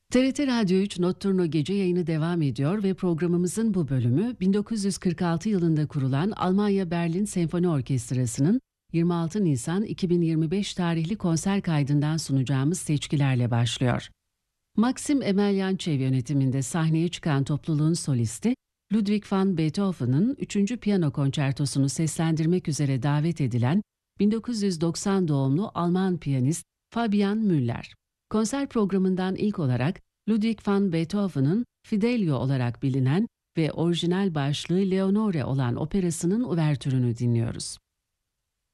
TRT Radyo 3 Notturno gece yayını devam ediyor ve programımızın bu bölümü 1946 yılında kurulan Almanya Berlin Senfoni Orkestrası'nın 26 Nisan 2025 tarihli konser kaydından sunacağımız seçkilerle başlıyor. Maxim Emelyançev yönetiminde sahneye çıkan topluluğun solisti, Ludwig van Beethoven'ın 3. Piyano Konçertosunu seslendirmek üzere davet edilen 1990 doğumlu Alman piyanist Fabian Müller. Konser programından ilk olarak Ludwig van Beethoven'ın Fidelio olarak bilinen ve orijinal başlığı Leonore olan operasının uvertürünü dinliyoruz.